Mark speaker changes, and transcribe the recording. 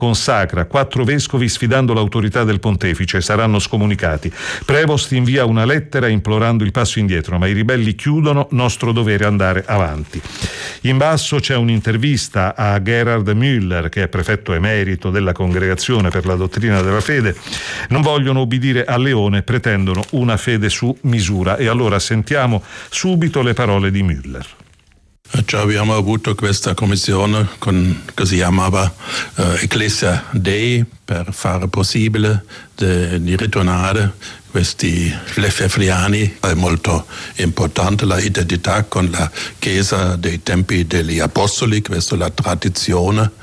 Speaker 1: consacra 4 vescovi sfidando l'autorità del pontefice, saranno scomunicati. Prevost invia una lettera implorando il passo indietro, ma i ribelli chiudono, nostro dovere andare avanti. In basso c'è un'intervista a Gerhard Müller, che è prefetto emerito della Congregazione per la dottrina della fede. Non vogliono ubbidire a Leone, pretendono una fede su misura. E allora sentiamo subito le parole di Müller.
Speaker 2: Già abbiamo avuto questa commissione che si chiamava Ecclesia Dei per fare possibile di ritornare questi fefliani. È molto importante la identità con la Chiesa dei tempi degli Apostoli, questa è la tradizione